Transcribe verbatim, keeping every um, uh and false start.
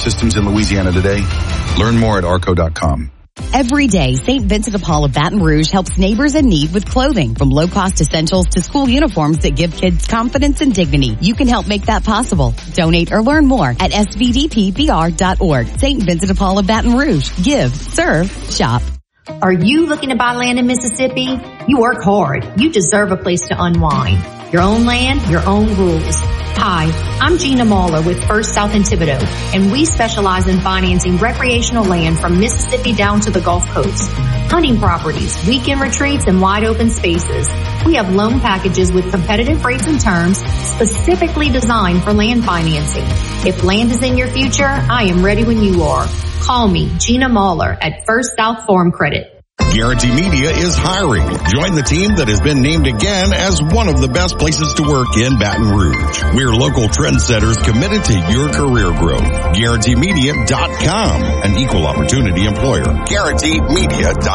systems in Louisiana today? Learn more at arco dot com. Every day, Saint Vincent de Paul of Baton Rouge helps neighbors in need with clothing, from low-cost essentials to school uniforms that give kids confidence and dignity. You can help make that possible. Donate or learn more at S V D P B R dot org. Saint Vincent de Paul of Baton Rouge. Give, serve, shop. Are you looking to buy land in Mississippi? You work hard. You deserve a place to unwind. Your own land, your own rules. Hi, I'm Gina Mahler with First South in Thibodaux, and we specialize in financing recreational land from Mississippi down to the Gulf Coast. Hunting properties, weekend retreats, and wide open spaces. We have loan packages with competitive rates and terms specifically designed for land financing. If land is in your future, I am ready when you are. Call me, Gina Mahler, at First South Farm Credit. Guarantee Media is hiring. Join the team that has been named again as one of the best places to work in Baton Rouge. We're local trendsetters committed to your career growth. Guarantee Media dot com, an equal opportunity employer. Guarantee Media dot com.